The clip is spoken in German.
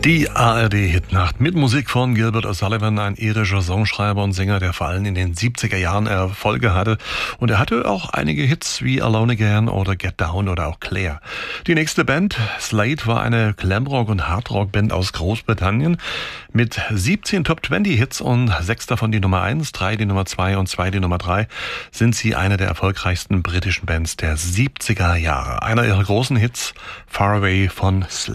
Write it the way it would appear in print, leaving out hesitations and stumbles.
Die ARD-Hitnacht mit Musik von Gilbert O'Sullivan, ein irischer Songschreiber und Sänger, der vor allem in den 70er Jahren Erfolge hatte. Und er hatte auch einige Hits wie Alone Again oder Get Down oder auch Claire. Die nächste Band, Slade, war eine Glamrock- und Hardrock-Band aus Großbritannien mit 17 Top-20-Hits und 6 davon die Nummer 1, 3 die Nummer 2 und 2 die Nummer 3, sind sie eine der erfolgreichsten britischen Bands der 70er Jahre. Einer ihrer großen Hits, Far Away von Slade.